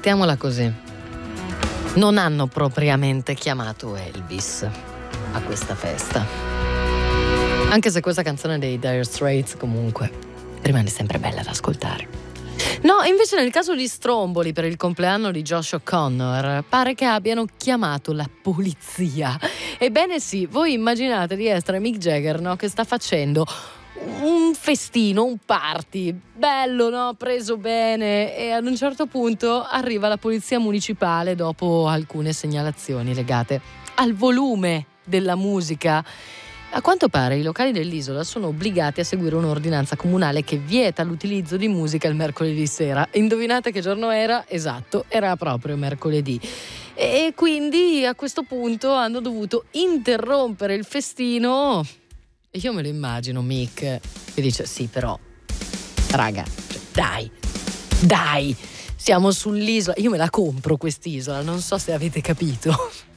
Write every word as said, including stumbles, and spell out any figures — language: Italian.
mettiamola così. Non hanno propriamente chiamato Elvis a questa festa. Anche se questa canzone dei Dire Straits comunque rimane sempre bella da ascoltare. No, invece nel caso di Stromboli per il compleanno di Josh O'Connor pare che abbiano chiamato la polizia. Ebbene sì, voi immaginate di essere Mick Jagger, no? Che sta facendo un festino, un party bello, no? Preso bene, e ad un certo punto arriva la polizia municipale dopo alcune segnalazioni legate al volume della musica. A quanto pare i locali dell'isola sono obbligati a seguire un'ordinanza comunale che vieta l'utilizzo di musica il mercoledì sera. Indovinate che giorno era? Esatto, era proprio mercoledì. E quindi a questo punto hanno dovuto interrompere il festino. E io me lo immagino Mick che dice: sì, però raga, cioè, dai, dai, siamo sull'isola, io me la compro quest'isola, non so se avete capito.